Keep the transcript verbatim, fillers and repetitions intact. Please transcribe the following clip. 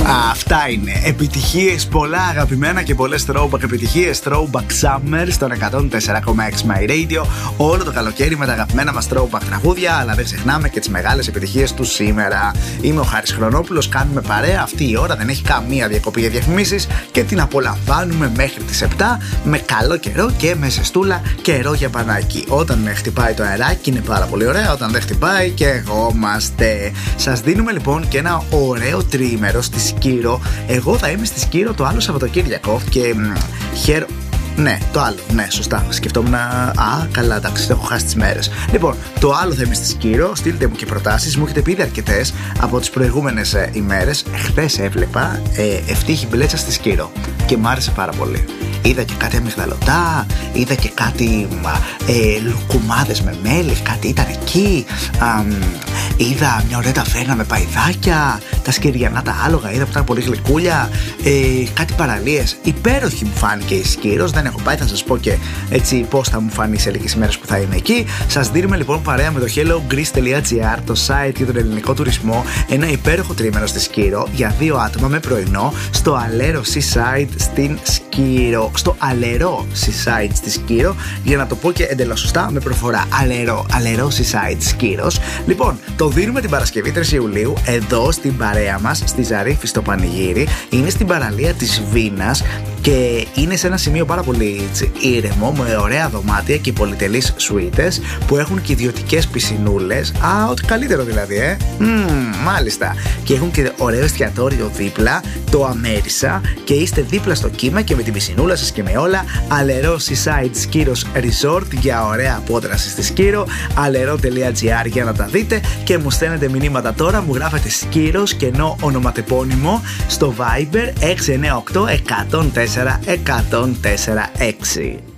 Αυτά είναι επιτυχίες πολλά αγαπημένα και πολλές throwback επιτυχίες. Throwback Summer στον εκατόν τέσσερα κόμμα έξι My Radio. Όλο το καλοκαίρι με τα αγαπημένα μας throwback τραγούδια, αλλά δεν ξεχνάμε και τις μεγάλες επιτυχίες του σήμερα. Είμαι ο Χάρης Χρονόπουλος, κάνουμε παρέα αυτή η ώρα, δεν έχει καμία διακοπή για διαφημίσεις και την απολαμβάνουμε μέχρι τις επτά με καλό καιρό και με ζεστούλα, καιρό για πανάκι. Όταν χτυπάει το αεράκι είναι πάρα πολύ ωραία, όταν δεν χτυπάει και εγώμαστε. Σας δίνουμε λοιπόν και ένα ωραίο τριήμερο στη Σκύρο. Εγώ θα είμαι στη Σκύρο το άλλο Σαββατοκύριακο και χαίρο. Ναι, το άλλο. Ναι, σωστά. Σκεφτόμουν. Α, καλά, εντάξει, έχω χάσει τις μέρες. Λοιπόν, το άλλο θα είμαι στη Σκύρο. Στείλτε μου και προτάσεις. Μου έχετε πει αρκετές από τις προηγούμενες ε, ημέρες. Χθες έβλεπα ε, ευτύχη μπλέτσα στη Σκύρο και μ' άρεσε πάρα πολύ. Είδα και κάτι αμυγδαλωτά, είδα και κάτι ε, λουκουμάδες με μέλι, κάτι ήταν εκεί. Α, είδα μια ωραία ταβέρνα με παϊδάκια, τα σκυριανά τα άλογα, είδα που ήταν πολύ γλυκούλια, ε, κάτι παραλίες. Υπέροχη μου φάνηκε η Σκύρος, δεν έχω πάει, θα σας πω και έτσι πώς θα μου φανεί σε λίγες ημέρες που θα είμαι εκεί. Σας δίνουμε λοιπόν παρέα με το hellogreece.gr, το site για τον ελληνικό τουρισμό, ένα υπέροχο τρίμερο στη Σκύρο για δύο άτομα με πρωινό στο Αλέρο Seaside στην Σκύρο. Στο Αλερό Seaside στη Σκύρο, για να το πω και εντελώς σωστά με προφορά. Αλερό, Αλερό Seaside Σκύρος. Λοιπόν, το δίνουμε την Παρασκευή τρεις Ιουλίου εδώ στην παρέα μας, στη Ζαρίφη στο Πανηγύρι. Είναι στην παραλία της Βίνας και είναι σε ένα σημείο πάρα πολύ έτσι, ήρεμο, με ωραία δωμάτια και πολυτελείς σουίτες που έχουν και ιδιωτικές πισινούλες. Α, ό,τι καλύτερο δηλαδή, ε! Mm, μάλιστα. Και έχουν και ωραίο εστιατόριο δίπλα, το Αμέρισα, και είστε δίπλα στο κύμα και με την πισινούλα σας και με όλα. Αλερό Seaside Σκύρος Resort για ωραία απόδραση στη Σκύρο. αλερό.gr για να τα δείτε και μου στέλνετε μηνύματα τώρα. Μου γράφετε Σκύρος και ενώ ονοματεπώνυμο στο Viber έξι εννιά οκτώ εκατόν τέσσερα εκατόν τέσσερα έξι.